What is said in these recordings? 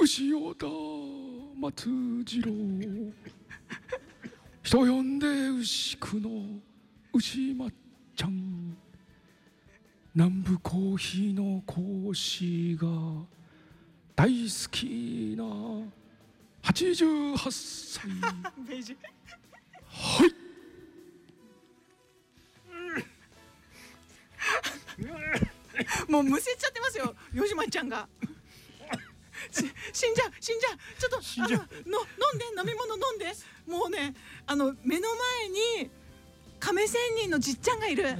牛尾田松次郎人呼んで牛久の牛まっちゃん南部コーヒーの講師が大好きな88歳ベージュはいもうむせちゃってますよ、よじまちゃんが。死んじゃうちょっと飲んで、飲み物飲んで。もうね、目の前に亀仙人のじっちゃんがいる。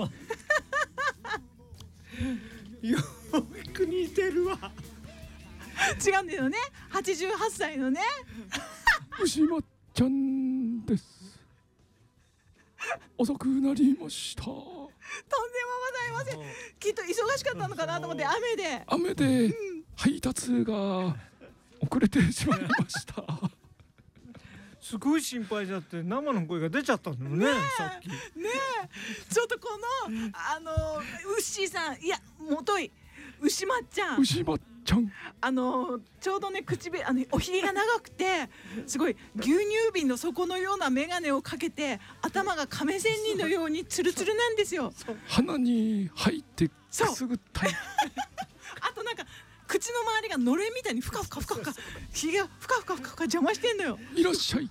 そうよく似てるわ。 違うんだよね、88歳のね牛まっちゃんです。遅くなりました。 とんでもございません。きっと忙しかったのかなと思って、雨で配達が遅れてしまいましたすごい心配だって、生の声が出ちゃったのね、さっき。 ねえ、ちょっとこのウッシーさん、いやもとい牛まっちゃん、 牛まっちゃんちょうどね唇おひげが長くて、すごい牛乳瓶の底のような眼鏡をかけて、頭が亀仙人のようにツルツルなんですよ。 鼻に入ってくすぐったいあとなんか口の周りがのれんみたいにふかふかひげがふかふか邪魔してんのよ。 いらっしゃい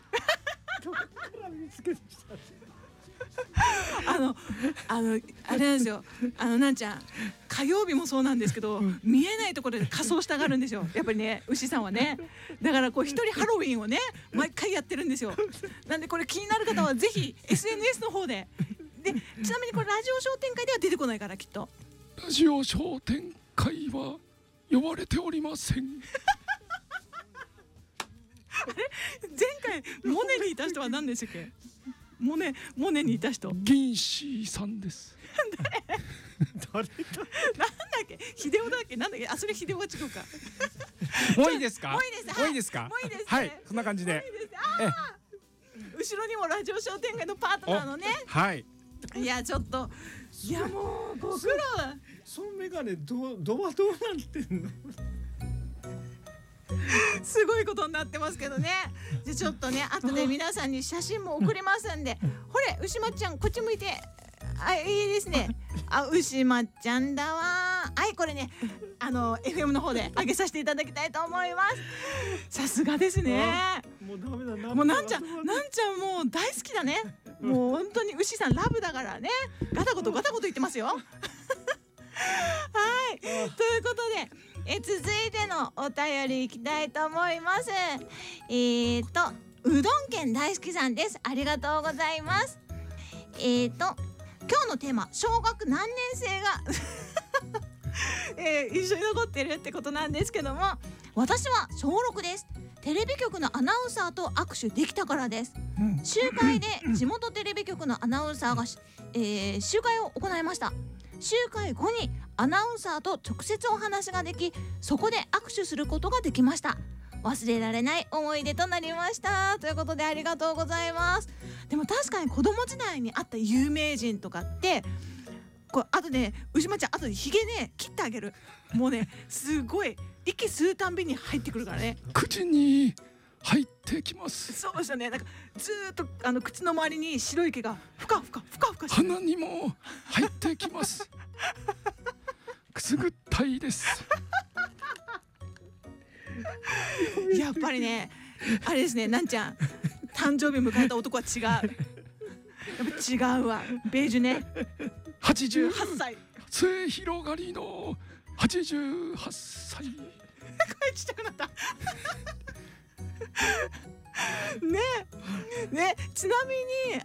あれなんですよ、なんちゃん火曜日もそうなんですけど、見えないところで仮装したがるんですよ、やっぱりね、牛さんはね。だからこう一人ハロウィンをね毎回やってるんですよ。なんでこれ気になる方はぜひ SNS の方で。でちなみにこれラジオ商店会では出てこないから、きっとラジオ商店会は呼ばれておりません前回モネにいた人は何でしたっけ。モネにいた人、 銀シさんです。 誰だ。 なんだっけ、秀夫だっけ、なんだっけ、それ秀夫は違うか。 もういいですか。 もういいです。 もういいですか。 もういいです。 はい、そんな感じで。 後ろにもラジオ商店街のパートナーのね。 はい。 いやちょっと、いやもうご苦労。 そのメガネどうなってんの。 すごいことになってますけどね。じゃちょっとね、後で皆さんに写真も送りますんで、ほれ牛まっちゃんこっち向いて。いいですね。牛まっちゃんだわ。はい、これねFM の方で上げさせていただきたいと思います。さすがですね。 もうダメだな。 もうなんちゃんもう大好きだね。もう本当に牛さんラブだからね。ガタゴト言ってますよはい、ということで続いてのお便りいきたいと思います。うどん県大好きさんです。ありがとうございます。今日のテーマ、小学何年生が一緒に残ってるってことなんですけども、私は小6です。テレビ局のアナウンサーと握手できたからです。集会で地元テレビ局のアナウンサーが、集会を行いました。集会後にアナウンサーと直接お話ができ、そこで握手することができました。忘れられない思い出となりましたということで、ありがとうございます。でも確かに子供時代に会った有名人とかってこれあとね、牛まちゃんあとでひげね切ってあげる。もうねすごい息吸うたんびに入ってくるからね。 口に入ってきます。 そうですよね。なんかずーっと口の周りに白い毛がふかふかして鼻にも入ってきますくすぐったいですやっぱりね、あれですね、なんちゃん誕生日迎えた男は違う。やっぱ違うわ、ベージュね。 88 歳末広がりの88歳声ちっちゃくなったねちなみに